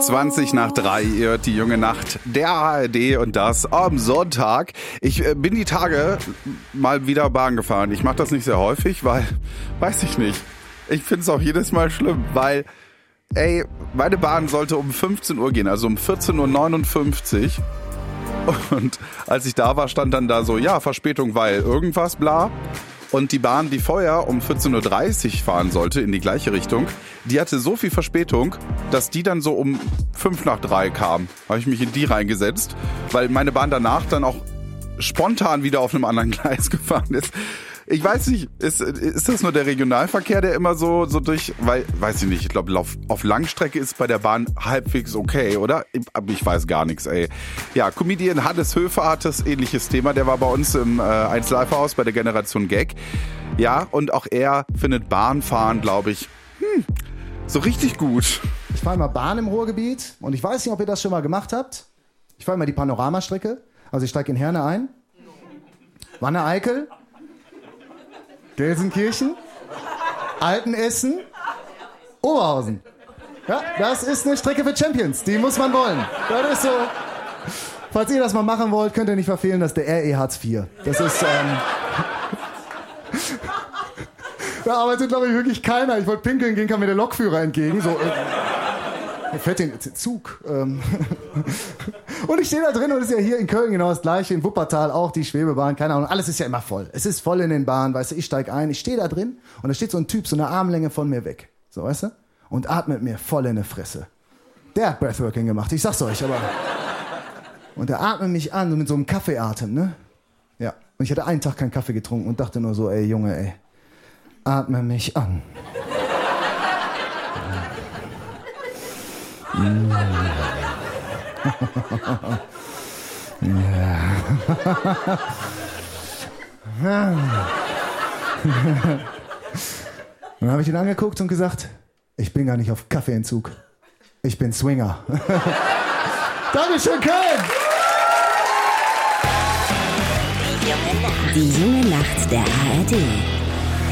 3:20, ihr hört die junge Nacht der ARD und das am Sonntag. Ich bin die Tage mal wieder Bahn gefahren. Ich mache das nicht sehr häufig, weil, weiß ich nicht. Ich finde es auch jedes Mal schlimm, weil, meine Bahn sollte um 15 Uhr gehen, also um 14:59 Uhr. Und als ich da war, stand dann da so, ja, Verspätung, weil irgendwas, bla. Und die Bahn, die vorher um 14:30 Uhr fahren sollte, in die gleiche Richtung, die hatte so viel Verspätung, dass die dann so um 2:55 kam. Habe ich mich in die reingesetzt, weil meine Bahn danach dann auch spontan wieder auf einem anderen Gleis gefahren ist. Ich weiß nicht, ist das nur der Regionalverkehr, der immer so durch, weil, weiß ich nicht, ich glaube, auf Langstrecke ist bei der Bahn halbwegs okay, oder? Aber ich weiß gar nichts, ey. Ja, Comedian Hannes Höfer hat das ähnliches Thema, der war bei uns im 1 Live-Haus bei der Generation Gag. Ja, und auch er findet Bahnfahren, glaube ich, so richtig gut. Ich fahre mal Bahn im Ruhrgebiet und ich weiß nicht, ob ihr das schon mal gemacht habt. Ich fahre mal die Panoramastrecke, also ich steige in Herne ein, Wanne-Eickel, Gelsenkirchen, Altenessen, Oberhausen. Ja, das ist eine Strecke für Champions. Die muss man wollen. Das ist so. Falls ihr das mal machen wollt, könnt ihr nicht verfehlen, das ist der RE Hartz IV. Das ist, da arbeitet, glaube ich, wirklich keiner. Ich wollte pinkeln gehen, kam mir der Lokführer entgegen. So, er fährt den Zug. Und ich stehe da drin und es ist ja hier in Köln genau das Gleiche, in Wuppertal auch, die Schwebebahn, keine Ahnung, alles ist ja immer voll. Es ist voll in den Bahnen, weißt du, ich steige ein, ich stehe da drin und da steht so ein Typ, so eine Armlänge von mir weg, so, weißt du, und atmet mir voll in die Fresse. Der hat Breathworking gemacht, ich sag's euch, aber... Und er atmet mich an, so mit so einem Kaffeeatem, ne? Ja, und ich hatte einen Tag keinen Kaffee getrunken und dachte nur so, ey, Junge, ey, atme mich an. Dann habe ich ihn angeguckt und gesagt, ich bin gar nicht auf Kaffeeentzug. Ich bin Swinger. Dankeschön, Köln! Die junge Nacht der ARD.